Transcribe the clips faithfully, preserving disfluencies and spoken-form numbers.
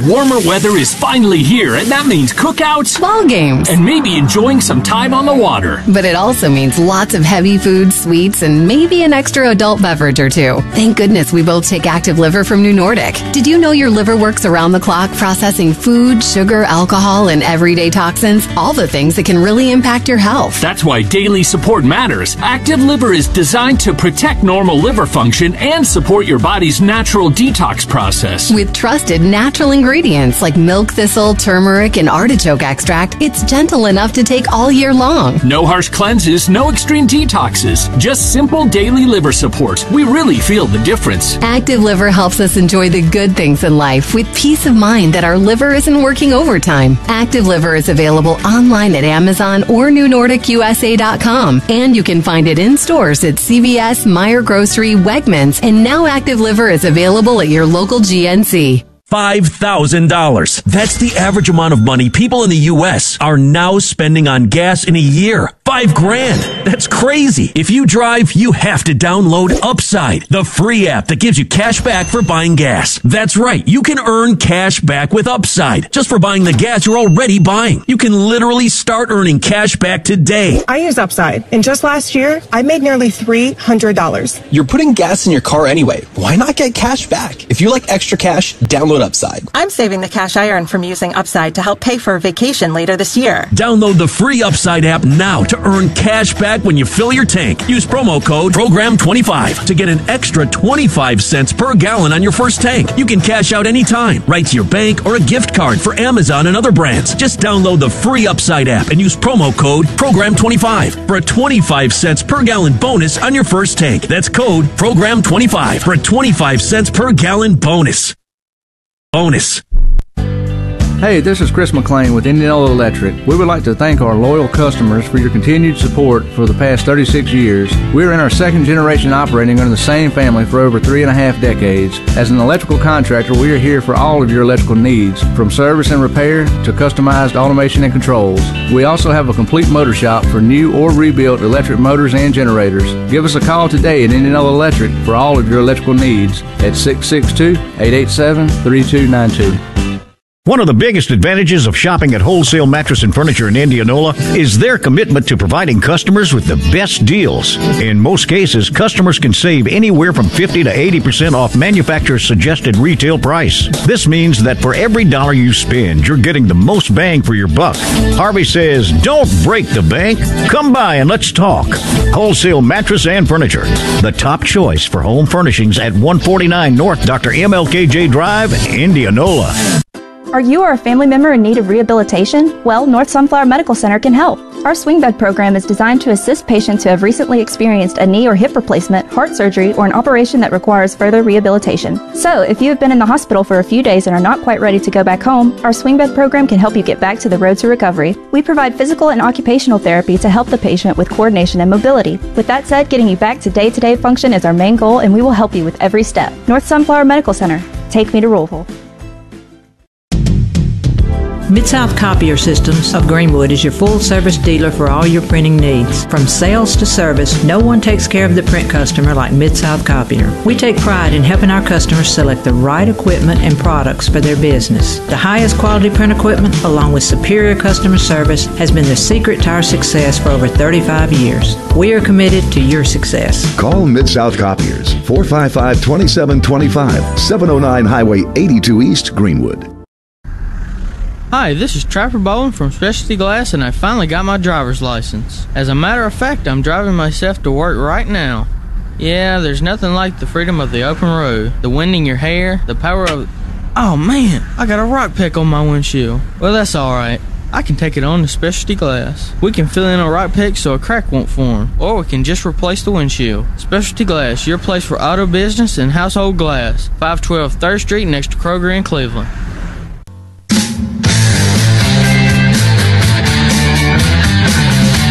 Warmer weather is finally here, and that means cookouts, ball games, and maybe enjoying some time on the water. But it also means lots of heavy foods, sweets, and maybe an extra adult beverage or two. Thank goodness we both take Active Liver from New Nordic. Did you know your liver works around the clock processing food, sugar, alcohol, and everyday toxins? All the things that can really impact your health. That's why daily support matters. Active Liver is designed to protect normal liver function and support your body's natural detox process. With trusted natural ingredients like milk thistle, turmeric, and artichoke extract, it's gentle enough to take all year long. No harsh cleanses, no extreme detoxes, just simple daily liver support. We really feel the difference. Active Liver helps us enjoy the good things in life with peace of mind that our liver isn't working overtime. Active Liver is available online at Amazon or new nordic u s a dot com, and you can find it in stores at C V S, Meijer Grocery, Wegmans, and now Active Liver is available at your local G N C. five thousand dollars. That's the average amount of money people in the U S are now spending on gas in a year. Five grand. That's crazy. If you drive, you have to download Upside, the free app that gives you cash back for buying gas. That's right. You can earn cash back with Upside just for buying the gas you're already buying. You can literally start earning cash back today. I use Upside, and just last year, I made nearly three hundred dollars. You're putting gas in your car anyway. Why not get cash back? If you like extra cash, download Upside. I'm saving the cash I earn from using Upside to help pay for a vacation later this year. Download the free Upside app now to earn cash back when you fill your tank. Use promo code program twenty-five to get an extra twenty-five cents per gallon on your first tank. You can cash out anytime, right to your bank or a gift card for Amazon and other brands. Just download the free Upside app and use promo code program twenty-five for a twenty-five cents per gallon bonus on your first tank. That's code program twenty-five for a twenty-five cents per gallon bonus. Bonus. Hey, this is Chris McLean with Indianola Electric. We would like to thank our loyal customers for your continued support for the past thirty-six years. We're in our second generation operating under the same family for over three and a half decades. As an electrical contractor, we are here for all of your electrical needs, from service and repair to customized automation and controls. We also have a complete motor shop for new or rebuilt electric motors and generators. Give us a call today at Indianola Electric for all of your electrical needs at six six two, eight eight seven, three two nine two. One of the biggest advantages of shopping at Wholesale Mattress and Furniture in Indianola is their commitment to providing customers with the best deals. In most cases, customers can save anywhere from fifty to eighty percent off manufacturer's suggested retail price. This means that for every dollar you spend, you're getting the most bang for your buck. Harvey says, don't break the bank. Come by and let's talk. Wholesale Mattress and Furniture, the top choice for home furnishings at one forty-nine North Doctor M L K J Drive, Indianola. Are you or a family member in need of rehabilitation? Well, North Sunflower Medical Center can help. Our swing bed program is designed to assist patients who have recently experienced a knee or hip replacement, heart surgery, or an operation that requires further rehabilitation. So, if you have been in the hospital for a few days and are not quite ready to go back home, our swing bed program can help you get back to the road to recovery. We provide physical and occupational therapy to help the patient with coordination and mobility. With that said, getting you back to day-to-day function is our main goal, and we will help you with every step. North Sunflower Medical Center. Take me to Rollville. Mid-South Copier Systems of Greenwood is your full-service dealer for all your printing needs. From sales to service, no one takes care of the print customer like Mid-South Copier. We take pride in helping our customers select the right equipment and products for their business. The highest quality print equipment, along with superior customer service, has been the secret to our success for over thirty-five years. We are committed to your success. Call Mid-South Copiers, four five five, two seven two five, seven oh nine Highway eighty-two East, Greenwood. Hi, this is Trapper Bowen from Specialty Glass, and I finally got my driver's license. As a matter of fact, I'm driving myself to work right now. Yeah, there's nothing like the freedom of the open road, the wind in your hair, the power of... Oh man, I got a rock peck on my windshield. Well, that's alright. I can take it on to Specialty Glass. We can fill in a rock peck so a crack won't form, or we can just replace the windshield. Specialty Glass, your place for auto business and household glass. five twelve third Street next to Kroger in Cleveland.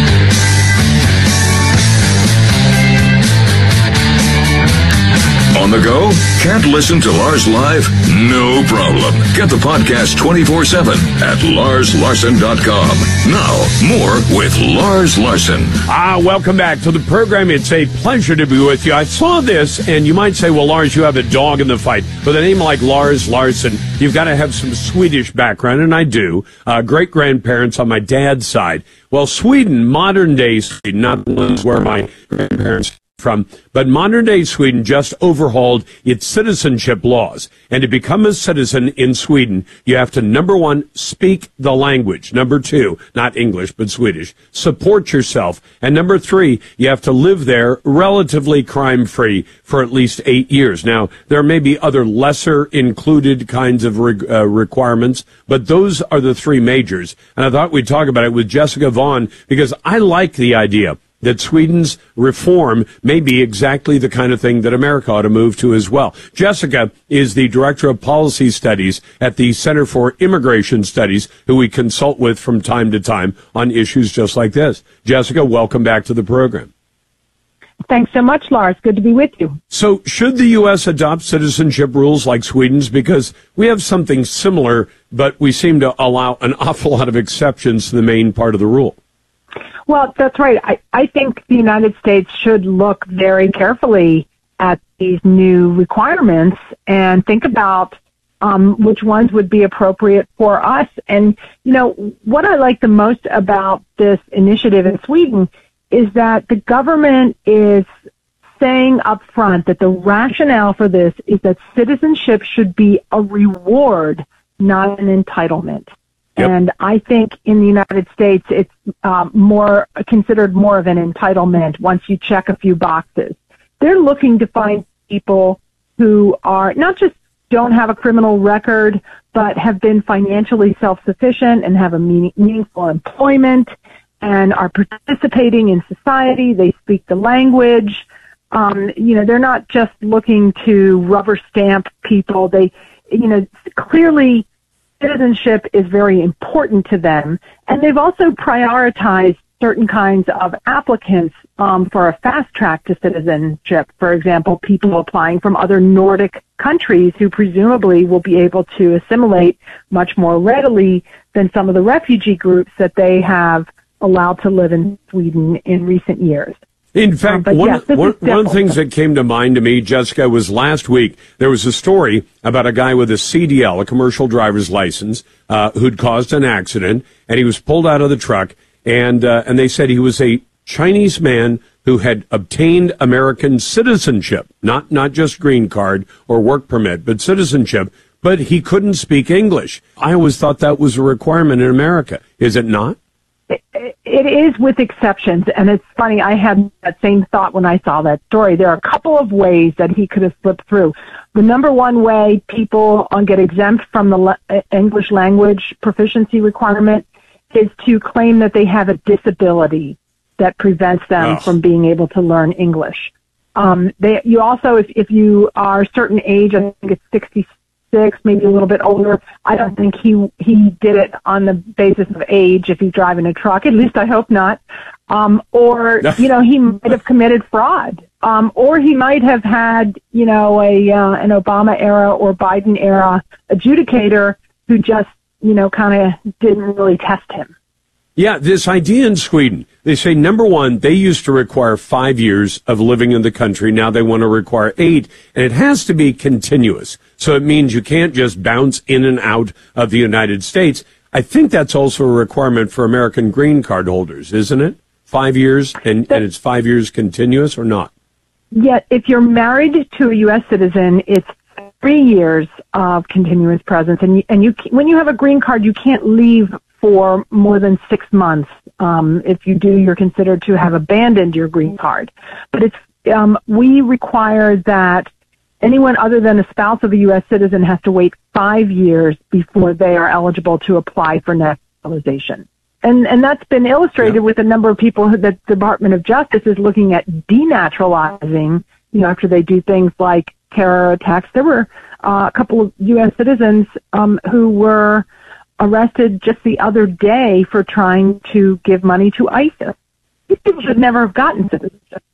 On the go? Can't listen to Lars live? No problem. Get the podcast twenty-four seven at lars larson dot com. Now, more with Lars Larson. Ah, welcome back to the program. It's a pleasure to be with you. I saw this, and you might say, well, Lars, you have a dog in the fight. With a name like Lars Larson, you've got to have some Swedish background, and I do. Uh, great-grandparents on my dad's side. Well, Sweden, modern-day Sweden, not the ones where my grandparents from, but modern-day Sweden just overhauled its citizenship laws. And to become a citizen in Sweden, you have to, number one, speak the language. Number two, not English, but Swedish, support yourself. And number three, you have to live there relatively crime-free for at least eight years. Now, there may be other lesser included kinds of re- uh, requirements, but those are the three majors. And I thought we'd talk about it with Jessica Vaughn, because I like the idea that Sweden's reform may be exactly the kind of thing that America ought to move to as well. Jessica is the Director of Policy Studies at the Center for Immigration Studies, who we consult with from time to time on issues just like this. Jessica, welcome back to the program. Thanks so much, Lars. Good to be with you. So should the U S adopt citizenship rules like Sweden's? Because we have something similar, but we seem to allow an awful lot of exceptions to the main part of the rule. Well, that's right. I, I think the United States should look very carefully at these new requirements and think about um, which ones would be appropriate for us. And, you know, what I like the most about this initiative in Sweden is that the government is saying up front that the rationale for this is that citizenship should be a reward, not an entitlement. Yep. And I think in the United States, it's um, more considered more of an entitlement once you check a few boxes. They're looking to find people who are not just don't have a criminal record, but have been financially self-sufficient and have a meaning, meaningful employment and are participating in society. They speak the language. Um, you know, they're not just looking to rubber stamp people. They, you know, clearly citizenship is very important to them, and they've also prioritized certain kinds of applicants um, for a fast track to citizenship. For example, people applying from other Nordic countries who presumably will be able to assimilate much more readily than some of the refugee groups that they have allowed to live in Sweden in recent years. In fact, um, one, yes, one, one of the things that came to mind to me, Jessica, was last week there was a story about a guy with a C D L, a commercial driver's license, uh, who'd caused an accident, and he was pulled out of the truck, and uh, and they said he was a Chinese man who had obtained American citizenship, not not just green card or work permit, but citizenship, but he couldn't speak English. I always thought that was a requirement in America. Is it not? It is, with exceptions, and it's funny, I had that same thought when I saw that story. There are a couple of ways that he could have slipped through. The number one way people get exempt from the le- English language proficiency requirement is to claim that they have a disability that prevents them oh. from being able to learn English. Um, they, you also, if, if you are a certain age, I think it's sixty-six, maybe a little bit older. I don't think he he did it on the basis of age if he's driving a truck. At least I hope not. Um, or, you know, he might have committed fraud. Um, or he might have had, you know, a uh, an Obama era or Biden era adjudicator who just, you know, kind of didn't really test him. Yeah, this idea in Sweden, they say, number one, they used to require five years of living in the country. Now they want to require eight, and it has to be continuous. So it means you can't just bounce in and out of the United States. I think that's also a requirement for American green card holders, isn't it? Five years, and, and it's five years continuous or not? Yeah, if you're married to a U S citizen, it's three years of continuous presence. And, you, and you, when you have a green card, you can't leave for more than six months. Um, if you do, you're considered to have abandoned your green card. But it's um, we require that anyone other than a spouse of a U S citizen has to wait five years before they are eligible to apply for naturalization. And and that's been illustrated yeah. with a number of people who, that the Department of Justice is looking at denaturalizing, you know, after they do things like terror attacks. There were uh, a couple of U S citizens um, who were arrested just the other day for trying to give money to ISIS. These people should never have gotten citizenship.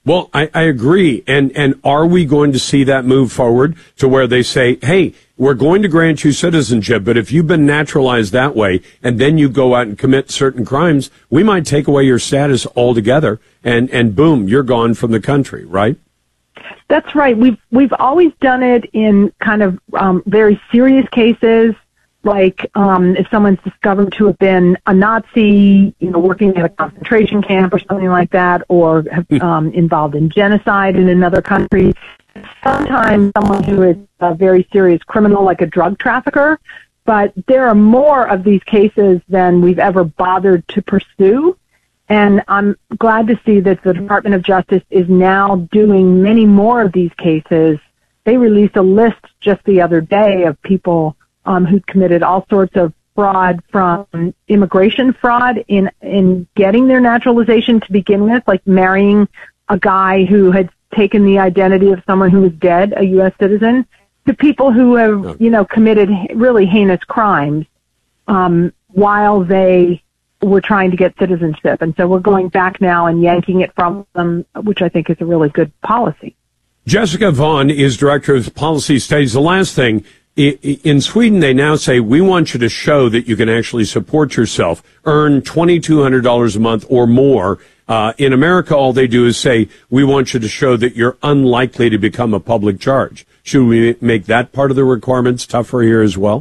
Well, I, I agree. And, and are we going to see that move forward to where they say, hey, we're going to grant you citizenship, but if you've been naturalized that way and then you go out and commit certain crimes, we might take away your status altogether and, and boom, you're gone from the country, right? That's right. We've, we've always done it in kind of um, very serious cases, like um, if someone's discovered to have been a Nazi, you know, working at a concentration camp or something like that, or have, um, involved in genocide in another country. Sometimes someone who is a very serious criminal, like a drug trafficker, but there are more of these cases than we've ever bothered to pursue. And I'm glad to see that the Department of Justice is now doing many more of these cases. They released a list just the other day of people um, who committed all sorts of fraud, from immigration fraud in in getting their naturalization to begin with, like marrying a guy who had taken the identity of someone who was dead, a U S citizen, to people who have, you know, committed really heinous crimes um, while they were trying to get citizenship. And so we're going back now and yanking it from them, which I think is a really good policy. Jessica Vaughn is Director of Policy Studies. The last thing, in Sweden, they now say, we want you to show that you can actually support yourself, earn twenty-two hundred dollars a month or more. Uh, in America, all they do is say, we want you to show that you're unlikely to become a public charge. Should we make that part of the requirements tougher here as well?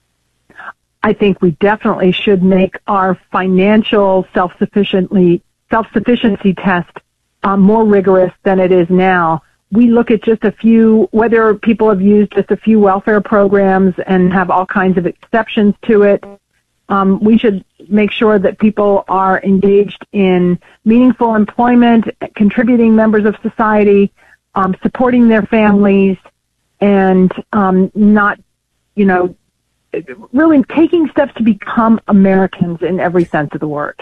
I think we definitely should make our financial self-sufficiently self-sufficiency test um, more rigorous than it is now. We look at just a few, whether people have used just a few welfare programs and have all kinds of exceptions to it. Um, we should make sure that people are engaged in meaningful employment, contributing members of society, um, supporting their families, and um, not, you know, really taking steps to become Americans in every sense of the word.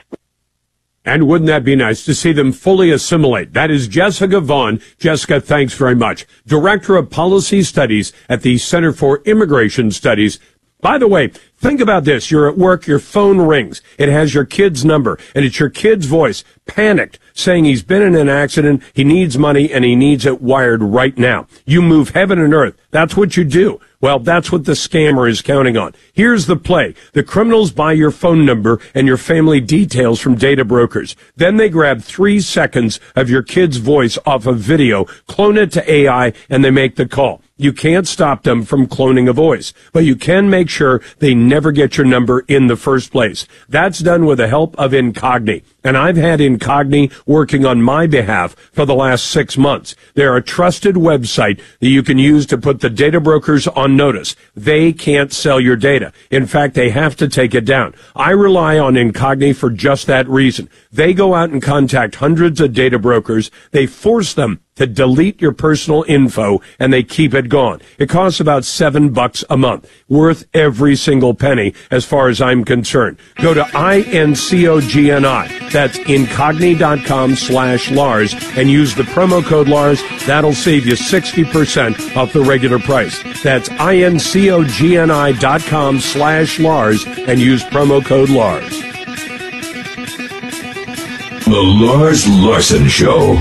And wouldn't that be nice to see them fully assimilate? That is Jessica Vaughn. Jessica, thanks very much. Director of Policy Studies at the Center for Immigration Studies. By the way, think about this. You're at work, your phone rings. It has your kid's number, and it's your kid's voice, panicked, saying he's been in an accident, he needs money, and he needs it wired right now. You move heaven and earth. That's what you do. Well, that's what the scammer is counting on. Here's the play. The criminals buy your phone number and your family details from data brokers. Then they grab three seconds of your kid's voice off of video, clone it to A I, and they make the call. You can't stop them from cloning a voice, but you can make sure they never get your number in the first place. That's done with the help of Incogni. And I've had Incogni working on my behalf for the last six months. They're a trusted website that you can use to put the data brokers on notice. They can't sell your data. In fact, they have to take it down. I rely on Incogni for just that reason. They go out and contact hundreds of data brokers. They force them to delete your personal info, and they keep it gone. It costs about seven bucks a month. Worth every single penny, as far as I'm concerned. Go to I N C O G N I. That's incogni.com slash Lars, and use the promo code Lars. That'll save you sixty percent off the regular price. That's I N C O G N I.com slash Lars, and use promo code Lars. The Lars Larson Show.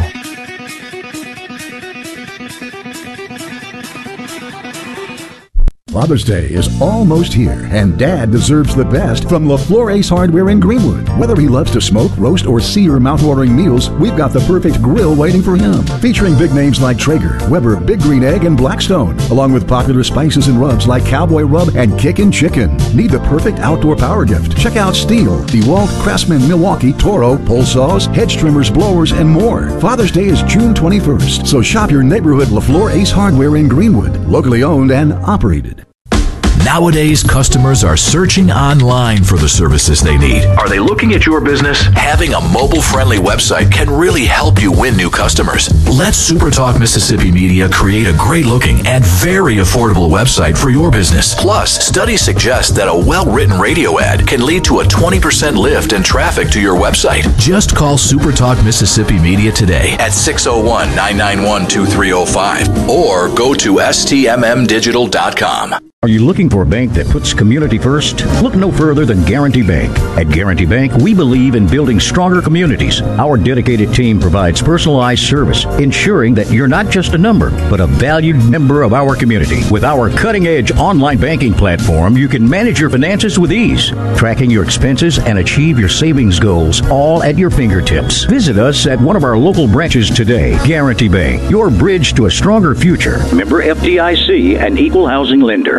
Father's Day is almost here, and Dad deserves the best from LaFleur Ace Hardware in Greenwood. Whether he loves to smoke, roast, or sear mouth-watering meals, we've got the perfect grill waiting for him. Featuring big names like Traeger, Weber, Big Green Egg, and Blackstone, along with popular spices and rubs like Cowboy Rub and Kickin' Chicken. Need the perfect outdoor power gift? Check out Stihl, DeWalt, Craftsman, Milwaukee, Toro, pole saws, hedge trimmers, blowers, and more. Father's Day is June twenty-first, so shop your neighborhood LaFleur Ace Hardware in Greenwood, locally owned and operated. Nowadays, customers are searching online for the services they need. Are they looking at your business? Having a mobile-friendly website can really help you win new customers. Let SuperTalk Mississippi Media create a great-looking and very affordable website for your business. Plus, studies suggest that a well-written radio ad can lead to a twenty percent lift in traffic to your website. Just call SuperTalk Mississippi Media today at six oh one, nine nine one, two three oh five or go to S T M M digital dot com. Are you looking for a bank that puts community first? Look no further than Guarantee Bank. At Guarantee Bank, we believe in building stronger communities. Our dedicated team provides personalized service, ensuring that you're not just a number, but a valued member of our community. With our cutting-edge online banking platform, you can manage your finances with ease, tracking your expenses and achieve your savings goals, all at your fingertips. Visit us at one of our local branches today. Guarantee Bank, your bridge to a stronger future. Member F D I C, an equal housing lender.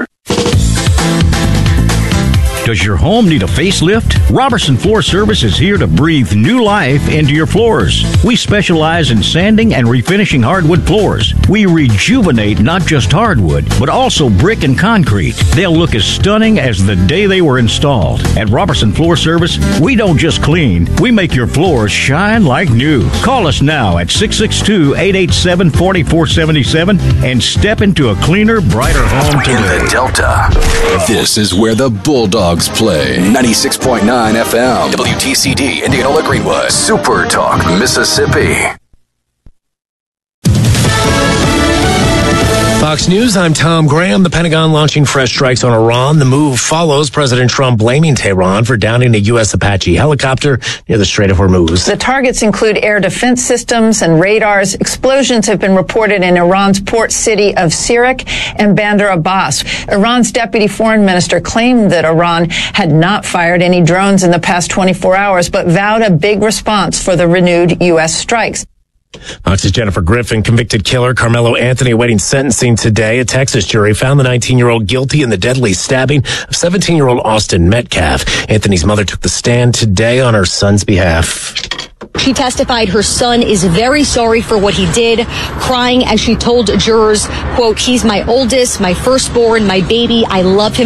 Does your home need a facelift? Robertson Floor Service is here to breathe new life into your floors. We specialize in sanding and refinishing hardwood floors. We rejuvenate not just hardwood, but also brick and concrete. They'll look as stunning as the day they were installed. At Robertson Floor Service, we don't just clean, we make your floors shine like new. Call us now at six six two, eight eight seven, four four seven seven and step into a cleaner, brighter home today. In the Delta, this is where the Bulldogs play. ninety-six point nine F M. W T C D, Indianola Greenwood. Super Talk, Mississippi. Fox News, I'm Tom Graham. The Pentagon launching fresh strikes on Iran. The move follows President Trump blaming Tehran for downing a U S Apache helicopter near the Strait of Hormuz. The targets include air defense systems and radars. Explosions have been reported in Iran's port city of Sirak and Bandar Abbas. Iran's deputy foreign minister claimed that Iran had not fired any drones in the past twenty-four hours, but vowed a big response for the renewed U S strikes. Fox's Jennifer Griffin, convicted killer Carmelo Anthony awaiting sentencing today. A Texas jury found the nineteen-year-old guilty in the deadly stabbing of seventeen-year-old Austin Metcalf. Anthony's mother took the stand today on her son's behalf. She testified her son is very sorry for what he did, crying as she told jurors, quote, "He's my oldest, my firstborn, my baby. I love him."